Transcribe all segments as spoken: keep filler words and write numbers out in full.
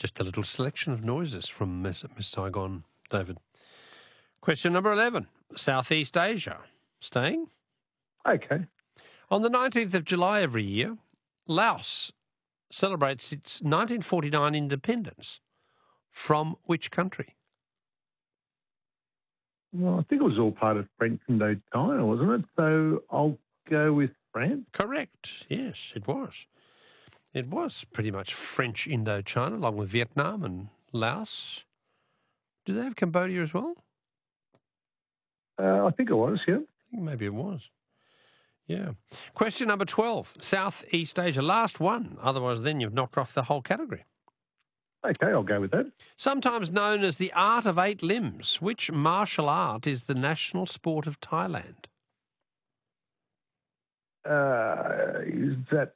Just a little selection of noises from Miss, Miss Saigon, David. Question number eleven. Southeast Asia. Staying? Okay. On the nineteenth of July every year, Laos celebrates its nineteen forty-nine independence. From which country? Well, I think it was all part of French Indochina, wasn't it? So I'll go with France. Correct. Yes, it was. It was pretty much French Indochina, along with Vietnam and Laos. Do they have Cambodia as well? Uh, I think it was, yeah. I think maybe it was. Yeah. Question number twelve. Southeast Asia. Last one. Otherwise, then you've knocked off the whole category. Okay, I'll go with that. Sometimes known as the art of eight limbs, which martial art is the national sport of Thailand? Uh, is that...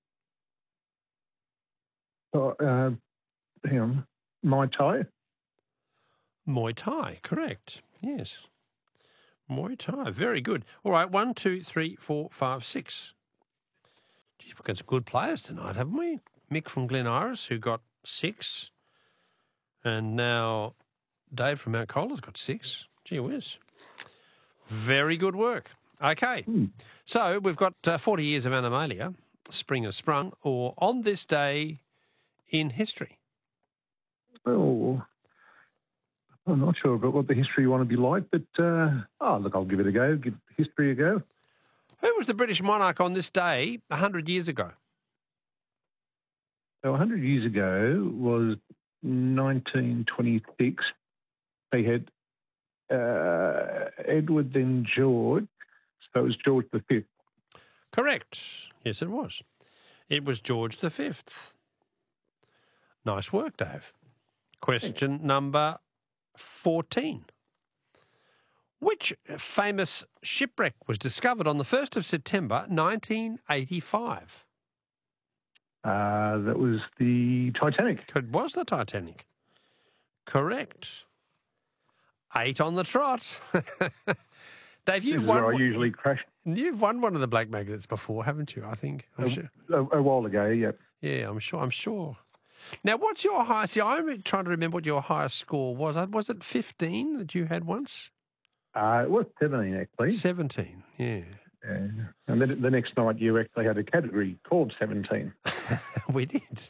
Uh, uh, hang on. Muay Thai? Muay Thai, correct. Yes. Muay Thai, very good. All right, one, two, three, four, five, six. Geez, we've got some good players tonight, haven't we? Mick from Glen Iris, who got six. And now Dave from Mount Cola's got six. Gee whiz. Very good work. Okay, mm. So we've got uh, forty years of Animalia, Spring has sprung, or On This Day in History. Oh, I'm not sure about what the history you want to be like, but, uh, oh, look, I'll give it a go, give history a go. Who was the British monarch on this day one hundred years ago? So one hundred years ago was nineteen twenty-six. They had uh, Edward, then George, so it was George the Fifth. Correct. Yes, it was. It was George the Fifth. Nice work, Dave. Question Thanks. Number fourteen. Which famous shipwreck was discovered on the first of September nineteen eighty-five? Uh, that was the Titanic. It was the Titanic. Correct. Eight on the trot. Dave, you've this won. Is where I usually crash. You've won one of the Black Magnets before, haven't you? I think. I'm a, sure. a, a while ago, yeah. Yeah, I'm sure. I'm sure. Now, what's your highest? See, I'm trying to remember what your highest score was. Was it fifteen that you had once? Uh, it was seventeen, actually. Seventeen. Yeah. Yeah. And then the next night you actually had a category called seventeen. We did.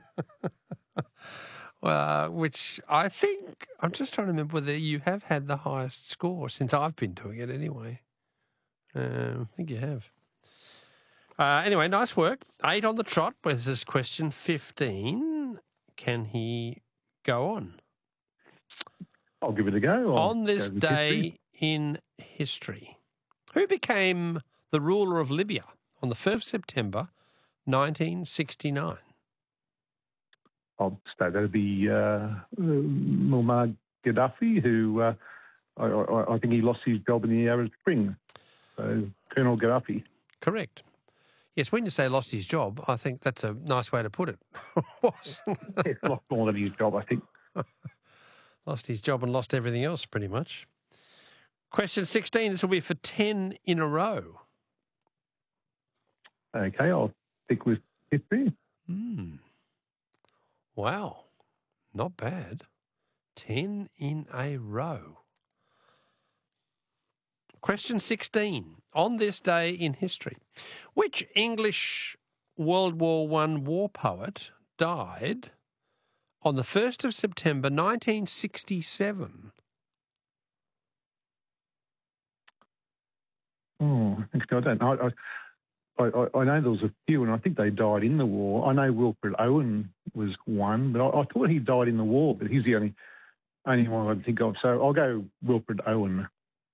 Well, which I think, I'm just trying to remember whether you have had the highest score since I've been doing it anyway. Um, I think you have. Uh, anyway, nice work. Eight on the trot with this question fifteen. Can he go on? I'll give it a go. I'll on this go day history. in history, who became the ruler of Libya on the first of September nineteen sixty-nine? I'll say that'd be uh, Muammar Gaddafi, who uh, I, I, I think he lost his job in the Arab Spring. So Colonel Gaddafi. Correct. Yes, when you say lost his job, I think that's a nice way to put it. Was. Yeah, lost more than his job, I think. Lost his job and lost everything else, pretty much. Question sixteen, this will be for ten in a row. Okay, I'll stick with history. Hmm. Wow, not bad. Ten in a row. Question sixteen. On this day in history, which English World War One war poet died on the first of September nineteen sixty-seven? Oh, actually, I don't know. I, I, I, I know there was a few, and I think they died in the war. I know Wilfred Owen was one, but I, I thought he died in the war, but he's the only only one I can think of. So I'll go Wilfred Owen.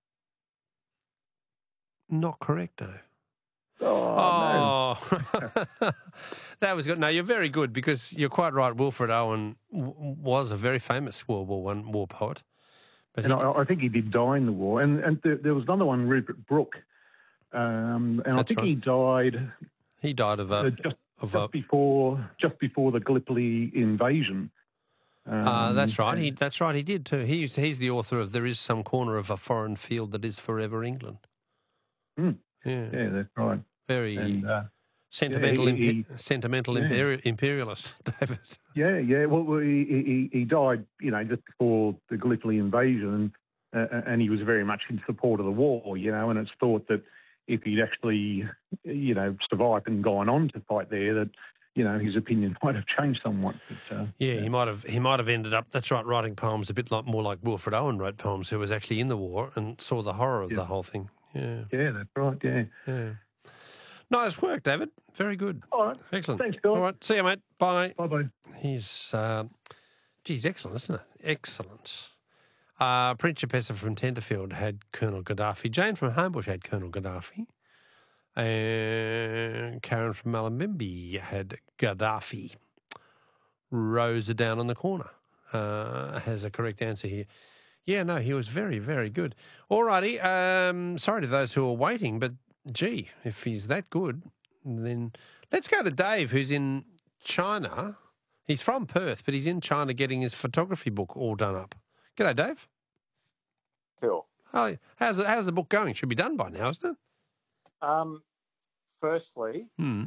Not correct, though. Oh, oh. No. That was good. No, you're very good because you're quite right. Wilfred Owen w- was a very famous World War One war poet. But and he, I, I think he did die in the war. And, and there, there was another one, Rupert Brooke, um, and I think right. he died. He died of a uh, just, of just a, before just before the Gallipoli invasion. Um, uh, that's right. He that's right. He did too. He's he's the author of "There Is Some Corner of a Foreign Field That Is Forever England." Mm, Yeah, yeah, that's right. Very and, uh, Sentimental, Yeah, he- impe- sentimental yeah. imperi- imperialist, David. Yeah, yeah. Well, well, he, he he died, you know, just before the Gallipoli invasion, and, uh, and he was very much in support of the war, you know. And it's thought that if he'd actually, you know, survived and gone on to fight there, that you know his opinion might have changed somewhat. But, uh, Yeah, he might have. He might have ended up. That's right, writing poems a bit like more like Wilfred Owen wrote poems, who was actually in the war and saw the horror of Yeah. the whole thing. Yeah, yeah, that's right. Yeah. yeah. Nice work, David. Very good. All right. Excellent. Thanks, Bill. All right. See you, mate. Bye. Bye bye. He's, uh, geez, excellent, isn't it? Excellent. Uh, Principessa from Tenterfield had Colonel Gaddafi. Jane from Homebush had Colonel Gaddafi. And Karen from Malambimbi had Gaddafi. Rosa down on the corner uh, has a correct answer here. Yeah, no, he was very, very good. All righty. Um, sorry to those who are waiting, but gee, if he's that good, then let's go to Dave, who's in China. He's from Perth, but he's in China getting his photography book all done up. G'day, Dave. Phil. How, how's, it, how's the book going? Should be done by now, isn't it? Um, firstly, Hmm.